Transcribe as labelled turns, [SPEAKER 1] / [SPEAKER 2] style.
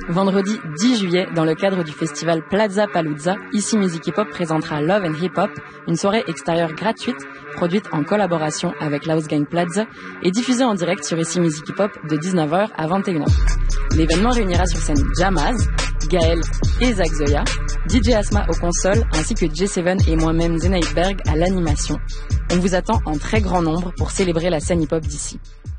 [SPEAKER 1] Vendredi 10 juillet, dans le cadre du festival Plaza Palooza, Ici Musique Hip Hop présentera Love and Hip Hop, une soirée extérieure gratuite, produite en collaboration avec House Gang Plaza et diffusée en direct sur Ici Musique Hip Hop de 19h à 21h. L'événement réunira sur scène Jamaz, Gaël et Zach Zoya, DJ Asma aux consoles, ainsi que J7 et moi-même Zenaïd Berg à l'animation. On vous attend en très grand nombre pour célébrer la scène hip-hop d'ici.